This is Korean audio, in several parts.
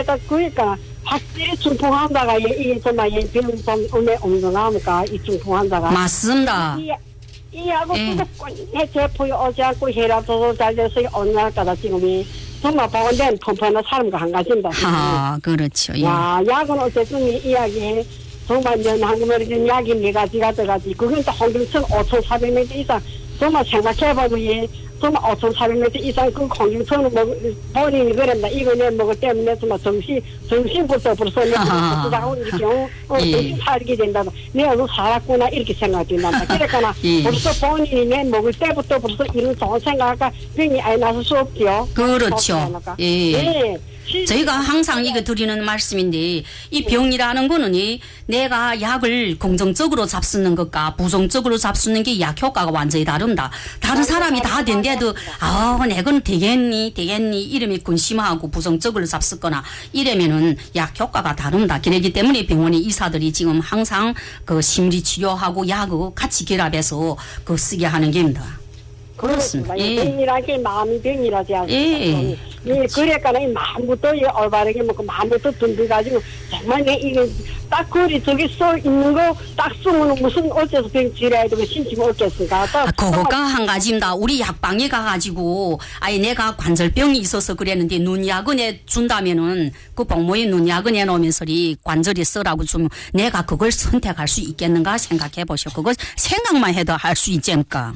그러다 그러니까 확실히 중풍 환자가 이게 정말 병 좀 오래 옮겨나니까 이 중풍 환자가 맞습니다. 이하고 또 제포에 오지 않고 해라도 잘 돼서 어느 날까지 지금이 정말 보건된 펌프나 사람과 한 가지입니다. 아, 그렇죠. 예. 야, 약은 어쨌든 이 이야기 정말 한국말이 약이 네 가지가 들어가지고 그건 또 홍경천 5,400m 이상 정말 생각해보면 정말 5,400m 이상 그 홍경천은 본인이 그랬다. 이거 내 먹을 때문에 정말 정신부터 벌써 내가 이렇게 정신 차리게 된다. 내가 너 살았구나 이렇게 생각된다. 그러니까 벌써 본인이 내 먹을 때부터 벌써 이런 좋은 생각과 병이 아예 나설 수 없죠. 그렇죠. 예. 저희가 항상 이거 드리는 말씀인데 이 병이라는 거는 내가 약을 긍정적으로 잡수는 것과 부정적으로 잡수는 게 약 효과가 완전히 다릅니다. 다른 사람이 다 된데도 내건 되겠니 이름이 근심하고 부정적으로 잡수거나 이러면은 약 효과가 다릅니다. 그렇기 때문에 병원의 의사들이 지금 항상 그 심리 치료하고 약을 같이 결합해서 그 쓰게 하는 겁니다. 그렇습니다. 병이라는 게 마음이 병이라지 않습니까? 그러니까 이 마음부터 올바르게 먹고 마음부터 든든가지고 정말 내 이거 딱 거리 저기 써 있는 거 딱 쓰면 무슨 어째서 병 지려야 되고 신심 없겠습니까? 그거가 한 가지입니다. 우리 약방에 가가지고 내가 관절병이 있어서 그랬는데 눈약은에 준다면은 그 복모의 눈약은 해놓으면서 관절이 쓰라고 주면 내가 그걸 선택할 수 있겠는가 생각해 보시오. 그거 생각만 해도 할 수 있지않까.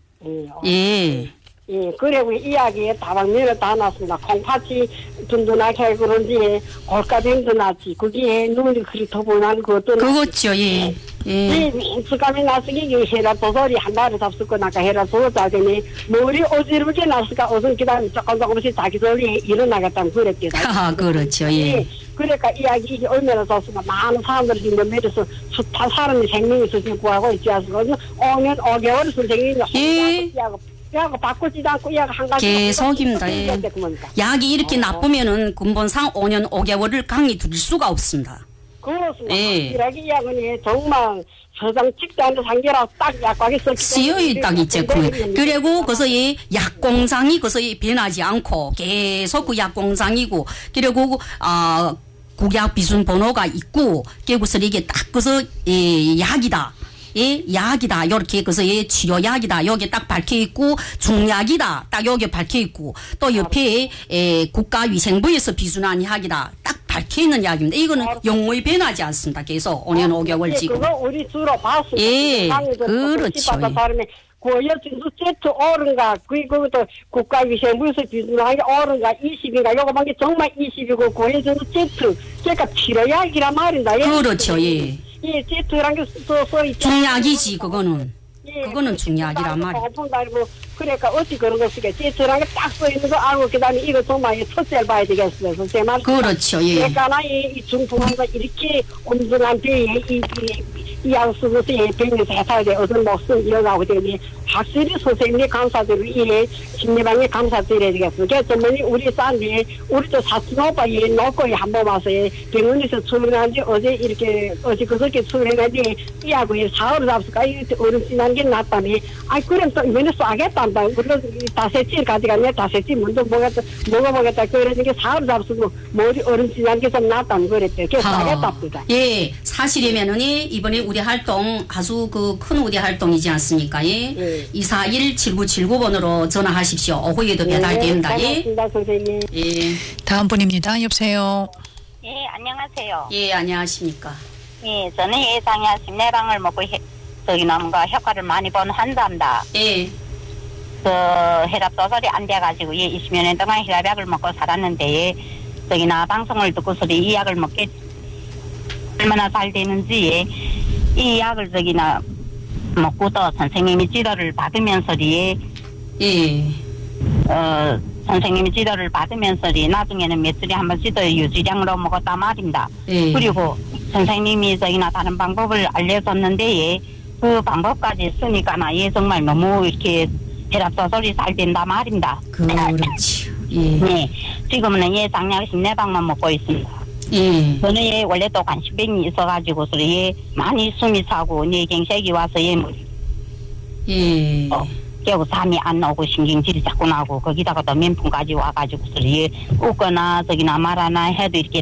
예. 그리고 이야기에 다방면을 다 놨습니다. 콩팥이 든든하게 그런지 골가병도 났지. 그게 눈이 그리 더분한 것도 그렇죠. 예. 민수감이 났으니 해라 도설이 한 달을 잡수고 나가 해라 도자더니 머리 어지럽게 났을까 어선 기다리면 조금씩 자기 소리 일어나겠다는 그랬겠다. 그렇죠. 예. 그러니까 이야기 이게 얼마나 좋습니까? 많은 사람들이 지금 내려서 숱한 사람이 생명이 있어서 구하고 있지 않습니까? 5년 5개월 선생님이 약을 바꾸지도 않고 약 한 가지 계속입니다. 약이 이렇게 나쁘면은 근본상 5년 5개월을 강의 드릴 수가 없습니다. 그렇습니다. 이야기 약은 정말 서장 직장도 상계라 딱 약과게 쓰여이 딱 있죠. 그리고 그래서 이 약공장이 그래서 변하지 않고 계속 그 약공장이고 그리고 국약 비준 번호가 있고 그래서 이게 딱 그래서 약이다. 약이다. 요렇게 그래서 치료약이다. 여기 딱 박혀 있고 중약이다. 딱 여기 박혀 있고 또 옆에 국가위생부에서 비준한 약이다. 딱 박혀 있는 약입니다. 이거는 용어이 변하지 않습니다. 계속 5년 5개월 지금. 그거 우리 주로 봤습니다. 그렇죠. 고여진수 제트 오른가 그것도 국가위생부에서 비준한 게 오른가 20인가 요거만 게 정말 20이고 고여진수 제트 그러니까 치료약이란 말이다. 그렇죠. 제트란 게 중약이지 그거는. 그거는 중약이란 말이야. 그러니까 어찌 그런 거 쓰게 제트란 게 딱 써 있는 거 알고 그다음에 이거 정말 첫째를 봐야 되겠어요. 제 말. 그렇죠. 그러니까 이 중풍한가 이렇게 엄청난 병이 이양 쓰고서 병이 대사에 얻은 목숨 이어가고 되니 확실히 선생님이 감사드리고 이 심리방에 감사드려야 되겠습니다. 그래서 우리 싼데 우리도 사촌 오빠 놓고 한번 와서 병원에서 출근한지 어제 그저께 출근한지 이하고 사흘을 잡수까 어른 지난 게 낫다니 그럼 또 이번에 쏴겠단다. 물론 다새치 가져가네. 다새치 먼저 먹어보겠다. 그러는 게 사흘을 잡수고 머리 어른 지난 게 좀 낫다는 그랬대요. 그래서 쏴겠답니다. 사실이면은 이번에 우리 활동 아주 그 큰 우리 활동이지 않습니까? 241-7979번으로 전화하십시오. 오후에도 배달됩니다. 고맙습니다, 선생님. 다음 분입니다. 여보세요. 안녕하세요. 안녕하십니까. 저는 예상야 심내방을 먹고 뭔가 효과를 많이 본 환자입니다. 그 혈압 조절이 안 돼가지고 20여 년 동안 혈압약을 먹고 살았는데 방송을 듣고서 이 약을 먹게 얼마나 잘 되는지 이 약을 먹고도 선생님이 지도를 받으면서 선생님이 지도를 받으면서 나중에는 몇 주에 한 번씩 유지량으로 먹었단 말입니다. 그리고 선생님이 다른 방법을 알려줬는데 그 방법까지 쓰니까 정말 너무 이렇게 혈압 조절이 잘 된단 말입니다. 그렇죠. 지금은 장약 심내방만 먹고 있습니다. 저는 원래 또 관심병이 있어가지고 많이 숨이 차고 갱색이 와서 결국 잠이 안 오고 신경질이 자꾸 나고 거기다가 또 면풍까지 와가지고 웃거나 말하나 해도 이렇게